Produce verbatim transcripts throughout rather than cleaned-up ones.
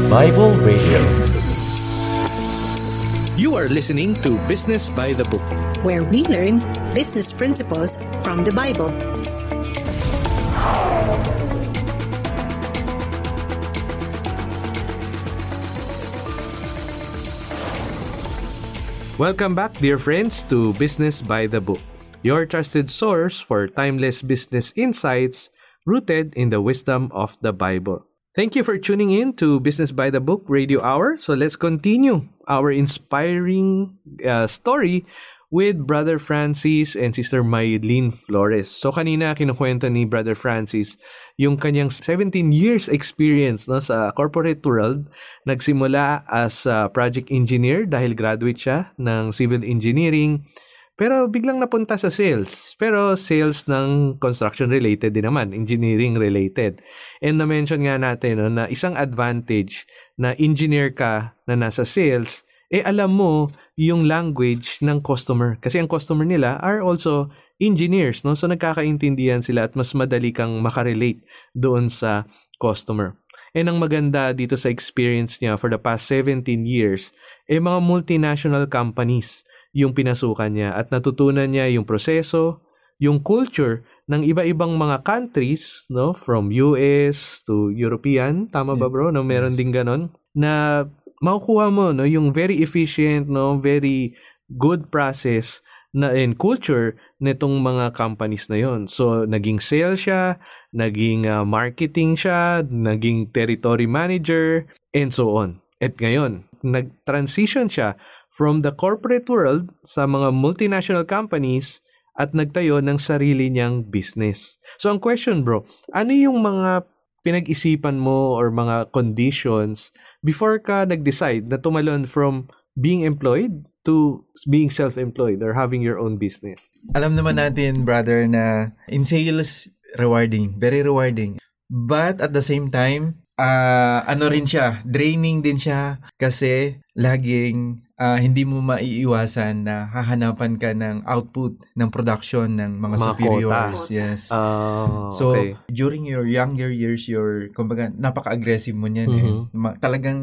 Bible Radio. You are listening to Business by the Book, where we learn business principles from the Bible. Welcome back, dear friends, to Business by the Book, your trusted source for timeless business insights rooted in the wisdom of the Bible. Thank you for tuning in to Business by the Book Radio Hour. So let's continue our inspiring uh, story with Brother Francis and Sister Maylene Flores. So kanina kinukwento ni Brother Francis yung kanyang seventeen years experience no, sa corporate world. Nagsimula as a project engineer dahil graduate siya ng civil engineering. Pero biglang napunta sa sales. Pero sales ng construction related din naman, engineering related. And na-mention nga natin no, na isang advantage na engineer ka na nasa sales, eh alam mo yung language ng customer. Kasi ang customer nila are also engineers. No? So nagkakaintindihan sila at mas madali kang makarelate doon sa customer. And ang maganda dito sa experience niya for the past seventeen years, eh mga multinational companies yung pinasukan niya at natutunan niya yung proseso, yung culture ng iba-ibang mga countries, no, from U S to European, tama ba bro? No, meron yes. Ding ganon na makukuha mo no yung very efficient, no, very good process na in culture nitong mga companies na yon. So naging sales siya, naging uh, marketing siya, naging territory manager and so on. At ngayon, nag-transition siya from the corporate world sa mga multinational companies at nagtayo ng sarili niyang business. So ang question bro, ano yung mga pinag-isipan mo or mga conditions before ka nag-decide na tumalon from being employed to being self-employed or having your own business? Alam naman natin, brother, na in sales, rewarding, very rewarding. But at the same time, uh, ano rin siya, draining din siya kasi laging uh, hindi mo maiiwasan na hahanapan ka ng output ng production ng mga, mga superiors. Quota. Yes. Uh, so, okay. During your younger years, your, kumbaga, napaka-aggressive mo niyan. Mm-hmm. Eh. Ma- talagang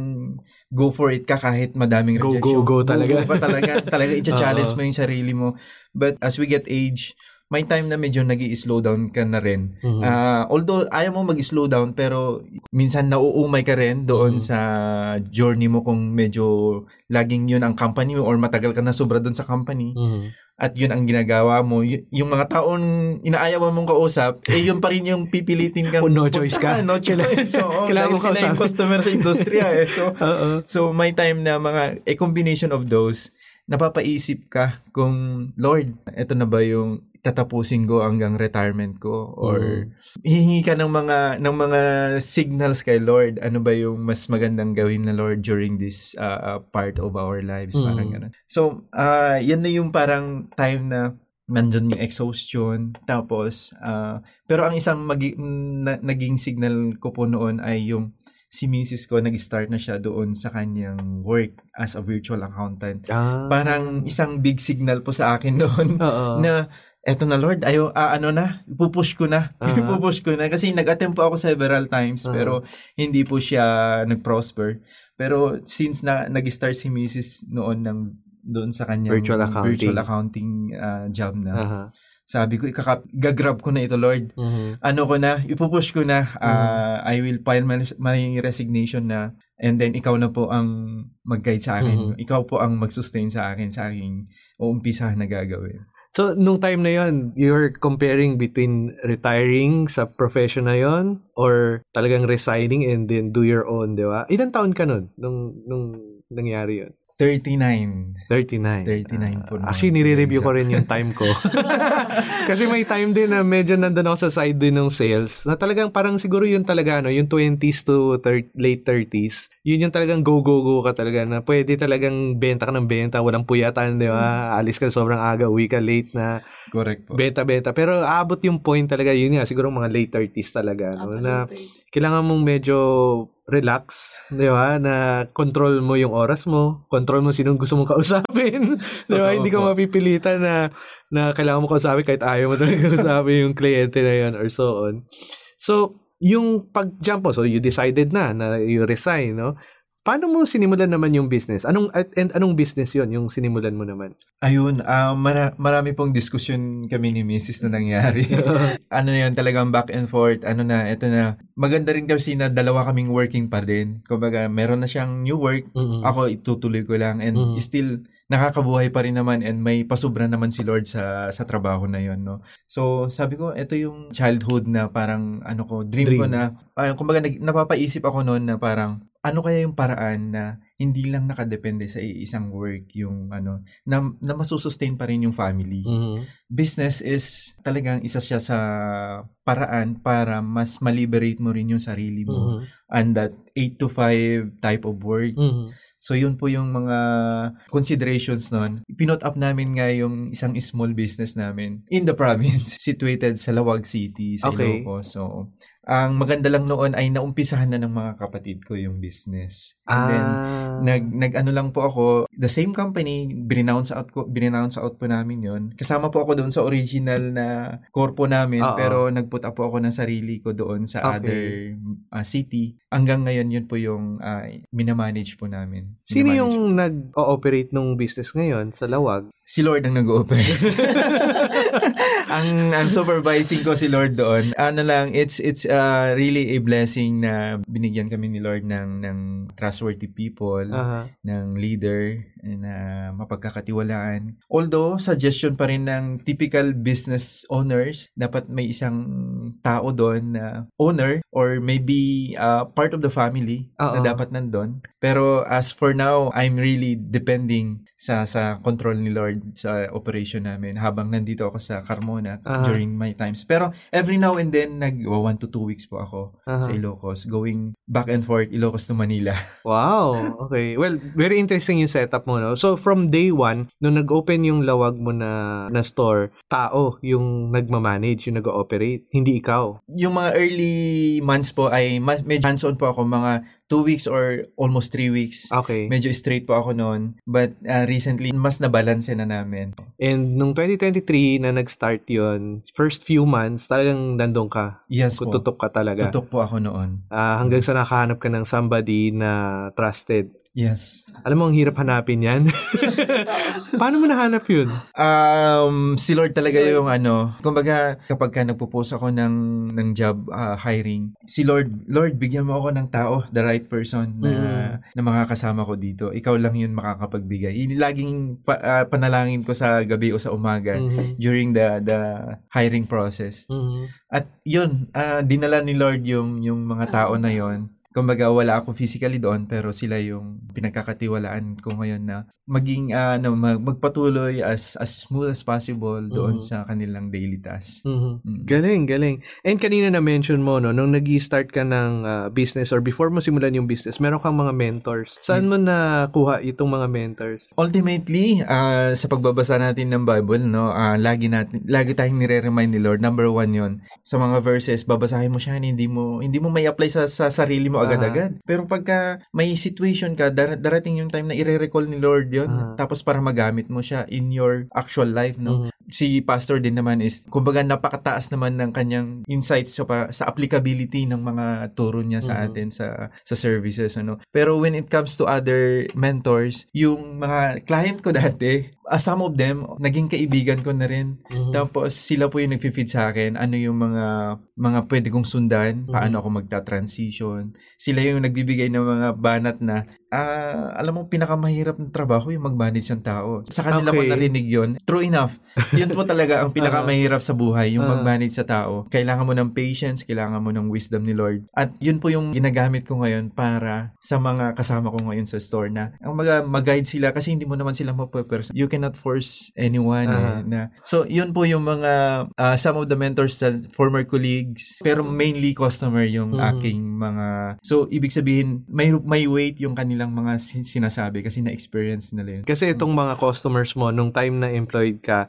go for it ka kahit madaming go, rejection. Go, go, go talaga. Go, go ka talaga. Talaga i-challenge uh-huh. mo yung sarili mo. But as we get age, may time na medyo nag-i-slow down ka na rin. Mm-hmm. Uh, although, ayaw mo mag-slow down, pero minsan nauumay ka rin doon mm-hmm. sa journey mo kung medyo laging yun ang company mo or matagal ka na sobra doon sa company. Mm-hmm. At yun ang ginagawa mo. Y- yung mga taon inaayawan mong kausap, eh yun pa rin yung pipilitin kang... no choice ka. No choice. So, oh, dahil sila yung customer sa industriya eh. So, uh-uh. so may time na mga, a combination of those, napapaisip ka kung, Lord, eto na ba yung tatapusin ko hanggang retirement ko or mm. hihingi ka ng mga ng mga signals kay Lord, ano ba yung mas magandang gawin na Lord during this uh, part of our lives, mm. parang gano'n. So uh, yan na yung parang time na nandun yung exhaustion, tapos uh, pero ang isang magi- na, naging signal ko po noon ay yung si Missus ko nag-start na siya doon sa kanyang work as a virtual accountant. Ah. Parang isang big signal po sa akin noon na eto na Lord, ayo uh, ano na, ipupush ko na. Uh-huh. Ipupush ko na kasi nag-attempt po ako several times uh-huh. pero hindi po siya nag-prosper. Pero since na nag-start si Missus noon ng doon sa kanyang virtual accounting, virtual accounting uh, job na. Uh-huh. Sabi ko, ikaka- gagrab ko na ito, Lord. Uh-huh. Ano ko na, ipupush ko na. Uh, uh-huh. I will file my, my resignation na and then ikaw na po ang mag-guide sa akin. Uh-huh. Ikaw po ang mag-sustain sa akin sa aking uumpisahan na gagawin. So, nung time na yon, you're comparing between retiring sa profession na yon or talagang resigning and then do your own, di ba? Ilan taon ka nun nung, nung nangyari yon? thirty-nine. thirty-nine. thirty-nine po. Uh, actually, nire-review ko rin yung time ko. Kasi may time din na medyo nandun ako sa side din ng sales na talagang parang siguro yun talaga, no, yung twenties to thirty, late thirties. Yun yung talagang go, go, go ka talaga na pwede talagang benta ka ng benta, walang puyatan, di ba? Alis ka sobrang aga, uwi ka late na. Correct po. Benta, benta. Pero aabot yung point talaga, yun nga, siguro mga late thirties talaga. No? Na kailangan mong medyo relax, di ba? Na control mo yung oras mo, control mo sinong gusto mong kausapin. Di ba? Hindi ka mapipilitan na, na kailangan mo kausapin kahit ayaw mo talaga kausapin yung kliyente na yun or so on. So, yung pag-jump mo, so you decided na na you resign, no? Paano mo sinimulan naman yung business? Anong and anong business yon yung sinimulan mo naman? Ayun, uh, mara- marami pong diskusyon kami ni Missus na nangyari. Ano na yun, talagang back and forth. Ano na, eto na. Maganda rin kasi na dalawa kaming working pa din. Kumbaga, meron na siyang new work. Mm-hmm. Ako, itutuloy ko lang. And mm-hmm. still, nakakabuhay pa rin naman and may pasubra naman si Lord sa sa trabaho na yon, no. So, sabi ko, ito yung childhood na parang, ano ko, dream, dream. ko na, uh, kumbaga, nag, napapaisip ako noon na parang, ano kaya yung paraan na hindi lang nakadepende sa isang work yung ano na, na masusustain pa rin yung family. Mm-hmm. Business is talagang isa siya sa paraan para mas ma-liberate mo rin yung sarili mo. Mm-hmm. And that eight to five type of work. Mm-hmm. So yun po yung mga considerations nun. Pinot up namin nga yung isang small business namin in the province, situated sa Lawag City, sa okay. Ilocos. So ang maganda lang noon ay naumpisahan na ng mga kapatid ko yung business. And ah. then nag nag ano lang po ako, the same company, bininounce out ko, bininounce out po namin yon. Kasama po ako doon sa original na corpo namin, Uh-oh. pero nagput up po ako ng sarili ko doon sa okay. other uh, city. Hanggang ngayon yun po yung uh, minamanage po namin. Sino yung nag-ooperate ng business ngayon sa Lawag? Si Lord ang nag-ooperate. ang ang supervising ko si Lord doon. Ano lang, it's it's uh, really a blessing na binigyan kami ni Lord ng ng trustworthy people, uh-huh. ng leader na mapagkakatiwalaan. Although suggestion pa rin ng typical business owners, dapat may isang tao doon na owner or maybe uh, part of the family Uh-oh. na dapat nandun. Pero as for now, I'm really depending sa sa control ni Lord sa operation namin habang nandito ako sa Carmona uh-huh. during my times. Pero every now and then, nag oh, one to two weeks po ako uh-huh. sa Ilocos, going back and forth, Ilocos to Manila. Wow! Okay. Well, very interesting yung setup mo, no? So, from day one, nung nag-open yung Lawag mo na, na store, tao yung nagmamanage, yung nag-ooperate, hindi ikaw. Yung mga early months po ay medyo hands-on po ako, mga two weeks or almost three weeks. Okay. Medyo straight po ako noon. But uh, recently, mas nabalance na namin. And nung twenty twenty-three na nag-start yon, first few months, talagang nandun ka. Yes po. Tutok ka talaga. Tutok po ako noon. Uh, hanggang sa nakahanap ka ng somebody na trusted. Yes. Alam mo, ang hirap hanapin yan. Paano mo nahanap yun? Um, si Lord talaga yung ano, kumbaga kapag ka nagpo-post ako ng, ng job uh, hiring, si Lord, Lord, bigyan mo ako ng tao, the right person na, mm. na makakasama ko dito. Ikaw lang yun makakapagbigay. Laging pa, uh, panalangin ko sa gabi o sa umaga mm-hmm. during the the hiring process. Mm-hmm. At yun, uh, dinala ni Lord yung, yung mga tao na yun. Kumbaga, wala ako physically doon, pero sila yung pinagkakatiwalaan ko ngayon na maging, uh, no, mag, magpatuloy as as smooth as possible doon mm-hmm. sa kanilang daily tasks. Mm-hmm. Mm-hmm. Galing, galing. And kanina na-mention mo, no, nung nag-i-start ka ng uh, business or before mo simulan yung business, meron kang mga mentors. Saan mo nakuha itong mga mentors? Ultimately, uh, sa pagbabasa natin ng Bible, no, uh, lagi natin, lagi tayong nire-remind ni Lord. Number one yon. Sa mga verses, babasahin mo siya, hindi mo, hindi mo may apply sa, sa sarili mo agad-agad. Uh-huh. Pero pagka may situation ka, dar- darating yung time na i-recall ni Lord yun, uh-huh. tapos para magamit mo siya in your actual life, no? Uh-huh. Si pastor din naman is, kumbaga napakataas naman ng kanyang insights sa, sa applicability ng mga turo niya sa uh-huh. atin sa sa services, ano. Pero when it comes to other mentors, yung mga client ko dati, uh, some of them, naging kaibigan ko na rin. Uh-huh. Tapos sila po yung nag-feed sa akin, ano yung mga mga pwede kong sundan, uh-huh. paano ako magta-transition. Sila yung nagbibigay ng mga banat na, uh, alam mo, pinakamahirap ng trabaho yung mag-manage ng tao. Sa kanila okay. ko narinig yun. True enough. Yun po talaga ang pinakamahirap sa buhay, yung uh-huh. mag-manage sa tao. Kailangan mo ng patience, kailangan mo ng wisdom ni Lord. At yun po yung ginagamit ko ngayon para sa mga kasama ko ngayon sa store na ang mag- mag-guide sila kasi hindi mo naman sila mapaperson. You cannot force anyone. Uh-huh. Eh, na. So, yun po yung mga, uh, some of the mentors sa former colleagues, pero mainly customer yung uh-huh. aking mga. So, ibig sabihin, may may weight yung kanilang mga sinasabi kasi na-experience nila yun. Kasi itong mga customers mo, nung time na employed ka, ay mga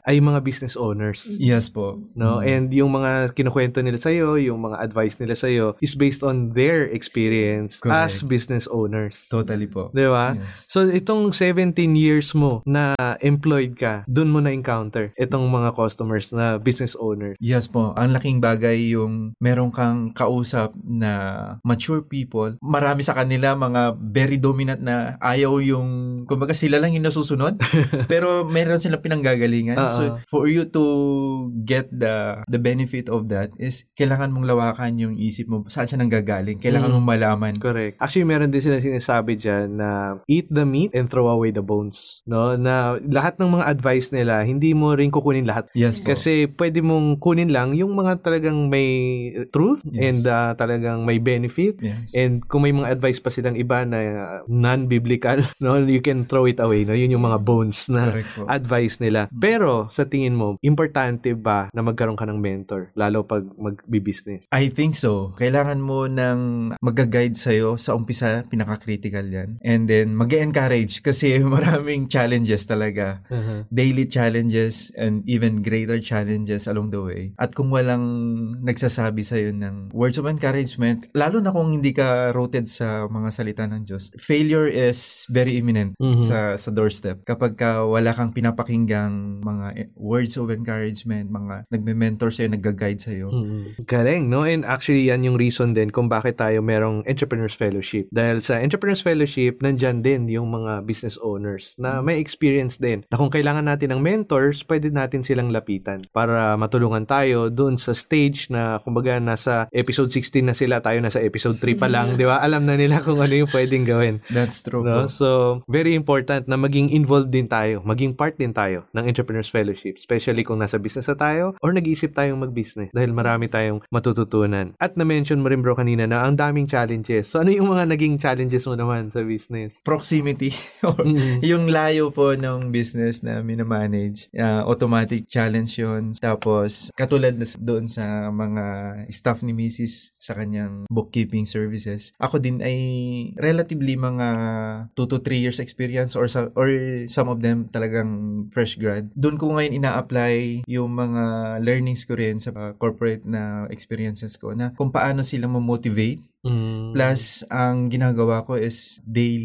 business owners. Yes po. No, mm. and yung mga kinukwento nila sa iyo, yung mga advice nila sa iyo is based on their experience Correct. As business owners. Totally po. 'Di ba? Yes. So itong seventeen years mo na employed ka, doon mo na encounter itong mga customers na business owners. Yes po. Ang laking bagay yung meron kang kausap na mature people. Marami sa kanila mga very dominant na ayaw yung kumbaga sila lang yung nasusunod pero meron silang pinanggagalingan. Uh-huh. So for you to get the the benefit of that is kailangan mong lawakan yung isip mo. Saan siya nanggagaling? Kailangan mm. mong malaman. Correct. Actually, meron din sila sinasabi dyan na eat the meat and throw away the bones. No? Na lahat ng mga advice nila, hindi mo rin kukunin lahat. Yes po. Kasi pwede mong kunin lang yung mga talagang may truth yes. and uh, talagang may benefit. Yes. And kung may mga advice pa silang iba na non-biblical, no, you can throw it away. No? Yun yung mga bones na advice nila. Pero sa tingin mo, importante ba na magkaroon ka ng mentor lalo pag mag-business? I think so. Kailangan mo ng mag-guide sa'yo sa umpisa, pinaka-critical yan. And then mag-encourage kasi maraming challenges talaga. Uh-huh. Daily challenges and even greater challenges along the way. At kung walang nagsasabi sa'yo ng words of encouragement, lalo na kung hindi ka rooted sa mga salita ng Diyos, failure is very imminent uh-huh. sa sa doorstep. Kapag ka wala kang pinapakinggang mga words of encouragement, mga nagme-mentor sa'yo, nag-guide sa'yo. Mm-hmm. Galing, no? And actually, yan yung reason din kung bakit tayo merong Entrepreneurs Fellowship. Dahil sa Entrepreneurs Fellowship, nandyan din yung mga business owners na may experience din. Na kung kailangan natin ng mentors, pwede natin silang lapitan para matulungan tayo doon sa stage na, kumbaga, nasa episode sixteen na sila, tayo nasa episode three pa lang, di ba? Alam na nila kung ano yung pwedeng gawin. That's true. No? So, very important na maging involved din tayo, maging part din tayo ng Entrepreneurs Fellowship, especially kung nasa business na tayo or nag-iisip tayong mag-business dahil marami tayong matututunan. At na-mention mo rin bro kanina na ang daming challenges. So ano yung mga naging challenges mo naman sa business? Proximity. mm-hmm. Yung layo po ng business na minamanage. Uh, automatic challenge yun. Tapos katulad na doon sa mga staff ni Missus sa kanyang bookkeeping services. Ako din ay relatively mga two to three years experience or sa, or some of them talagang fresh grad. Doon ko ngayon ina-apply yung mga learnings ko rin sa uh, corporate na experiences ko na kung paano sila ma-motivate. Mm. Plus, ang ginagawa ko is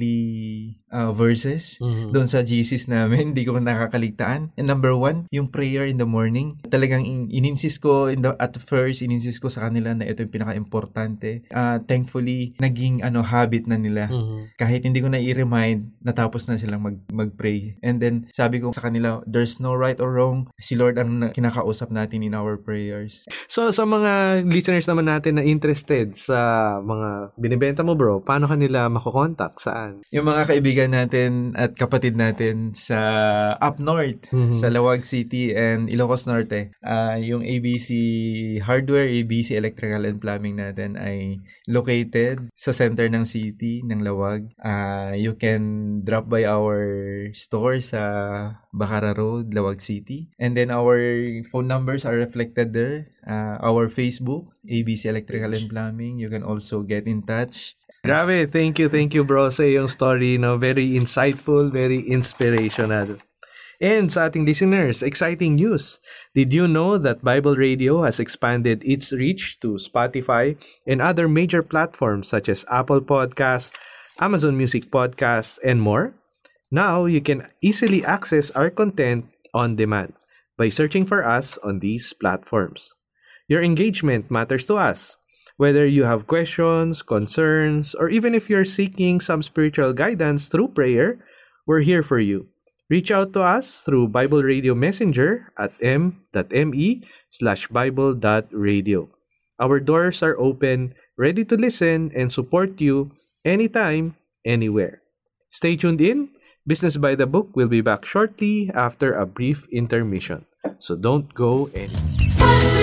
daily uh, verses mm-hmm. doon sa G Cs namin. Hindi ko nakakaligtaan. And number one, yung prayer in the morning. Talagang in- ininsist ko in the, at first, ininsist ko sa kanila na ito yung pinaka-importante. Uh, thankfully, naging ano habit na nila. Mm-hmm. Kahit hindi ko na i-remind, natapos na silang mag- mag-pray. And then, sabi ko sa kanila, there's no right or wrong. Si Lord ang kinakausap natin in our prayers. So, sa mga listeners naman natin na interested sa mga binibenta mo bro, paano kanila makokontak? Saan? Yung mga kaibigan natin at kapatid natin sa Up North, mm-hmm. sa Lawag City and Ilocos Norte. Uh, yung A B C Hardware, A B C Electrical and Plumbing natin ay located sa center ng city, ng Lawag. Uh, you can drop by our store sa Bacara Road, Lawag City. And then our phone numbers are reflected there. Uh, our Facebook, A B C Electrical and Plumbing. You can also get in touch. Grabe, thank you, thank you bro sa iyong story, no? Very insightful, very inspirational. And sa ating listeners, exciting news. Did you know that Bible Radio has expanded its reach to Spotify and other major platforms such as Apple Podcasts, Amazon Music Podcasts, and more? Now, you can easily access our content on demand by searching for us on these platforms. Your engagement matters to us. Whether you have questions, concerns, or even if you're seeking some spiritual guidance through prayer, we're here for you. Reach out to us through Bible Radio Messenger at m.me slash bible.radio. Our doors are open, ready to listen and support you anytime, anywhere. Stay tuned in. Business by the Book will be back shortly after a brief intermission. So don't go anywhere.